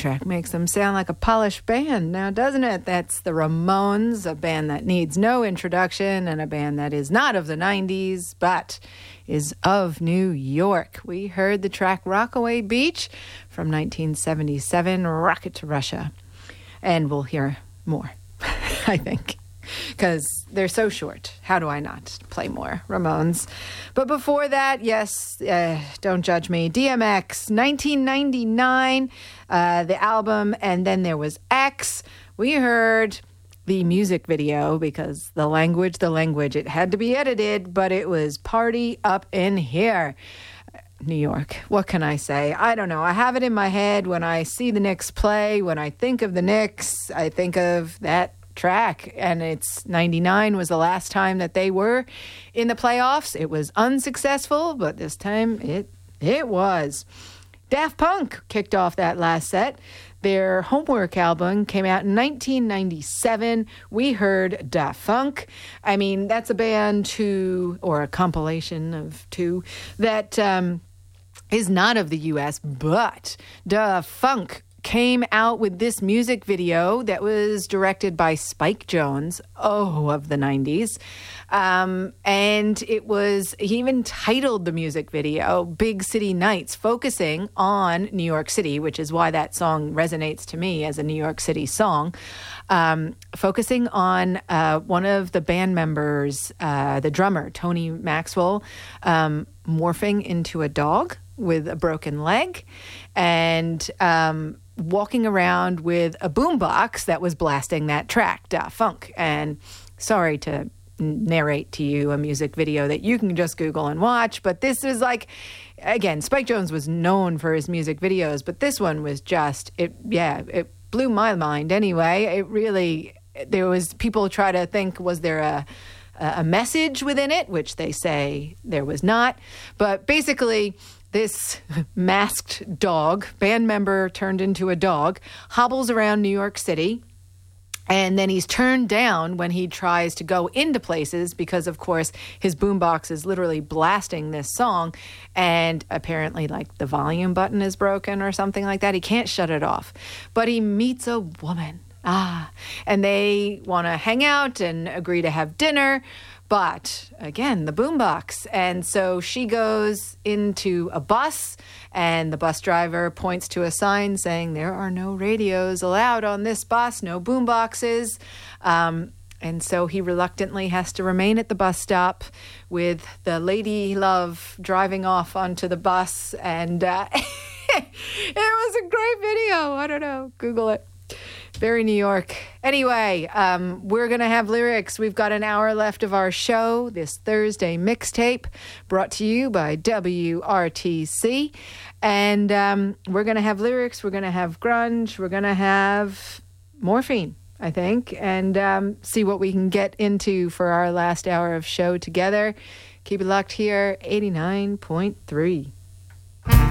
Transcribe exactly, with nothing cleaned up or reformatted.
track makes them sound like a polished band now, doesn't it? That's the Ramones, a band that needs no introduction and a band that is not of the nineties, but is of New York. We heard the track Rockaway Beach from nineteen seventy-seven, Rocket to Russia. And we'll hear more, I think, because they're so short. How do I not play more Ramones? But before that, yes, uh, don't judge me. D M X, nineteen ninety-nine, uh, the album, and then there was X. We heard the music video because the language, the language, it had to be edited, but it was Party Up in Here. New York. What can I say? I don't know. I have it in my head when I see the Knicks play. When I think of the Knicks, I think of that track, and it's ninety-nine was the last time that they were in the playoffs. It was unsuccessful, but this time it it was. Daft Punk kicked off that last set. Their Homework album came out in nineteen ninety-seven. We heard Da Funk. I mean, that's a band who, or a compilation of two, that um, is not of the U S, but Da Funk came out with this music video that was directed by Spike Jonze, oh, of the nineties. Um, and it was, he even titled the music video Big City Nights, focusing on New York City, which is why that song resonates to me as a New York City song. Um, focusing on uh, one of the band members, uh, the drummer, Tony Maxwell, um, morphing into a dog with a broken leg. And um, walking around with a boombox that was blasting that track, Da Funk. And sorry to narrate to you a music video that you can just Google and watch, but this is like, again, Spike Jonze was known for his music videos, but this one was just, it, yeah, it blew my mind anyway. It really, there was, people try to think, was there a, a message within it, which they say there was not, but basically, this masked dog, band member turned into a dog, hobbles around New York City, and then he's turned down when he tries to go into places because, of course, his boombox is literally blasting this song, and apparently, like, the volume button is broken or something like that. He can't shut it off. But he meets a woman. Ah, and they want to hang out and agree to have dinner. But again, the boombox. And so she goes into a bus, and the bus driver points to a sign saying there are no radios allowed on this bus, no boomboxes. Um, and so he reluctantly has to remain at the bus stop with the lady he loved driving off onto the bus. And uh, it was a great video. I don't know. Google it. Very New York. Anyway, um, we're going to have lyrics. We've got an hour left of our show, this Thursday mixtape, brought to you by W R T C. And um, we're going to have lyrics. We're going to have grunge. We're going to have morphine, I think, and um, see what we can get into for our last hour of show together. Keep it locked here, eighty-nine point three.